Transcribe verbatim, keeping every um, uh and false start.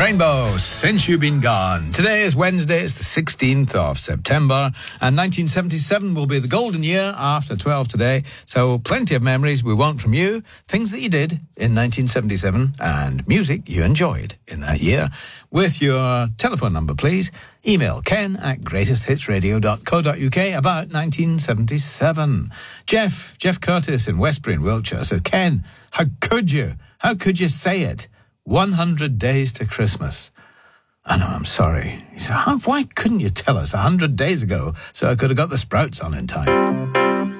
Rainbow, Since You've Been Gone. Today is Wednesday, it's the sixteenth of September, and nineteen seventy-seven will be the golden year after twelve today, so plenty of memories we want from you, things that you did in nineteen seventy-seven, and music you enjoyed in that year. With your telephone number, please, email ken at greatest hits radio dot co dot uk about nineteen seventy-seven. Jeff, Jeff Curtis in Westbury in Wiltshire says, Ken, how could you? How could you say it? one hundred days to Christmas. I know, I'm sorry. He said, How, why couldn't you tell us one hundred days ago so I could have got the sprouts on in time?